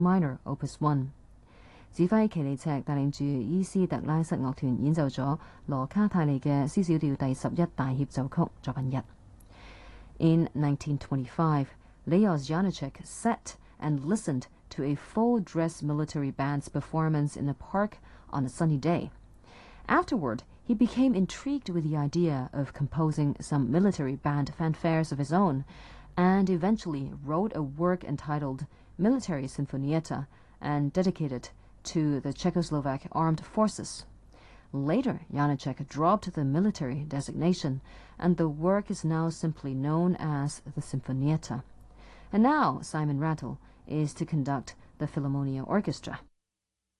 Minor Opus 1。指揮奇利赤帶領住伊斯特拉瑟樂團演奏咗羅卡泰利嘅 C 小調第11大協奏曲作品1。In 1925, Leos Janáček sat and listened to a full-dress military band's performance in a park on a sunny day. Afterward, he became intrigued with the idea of composing some military band fanfares of his own, and eventually wrote a work entitled Military Sinfonietta and dedicated to the Czechoslovak armed forces. Later, Janáček dropped the military designation, and the work is now simply known as the Sinfonietta. And now Simon Rattle is to conduct the Philharmonia Orchestra.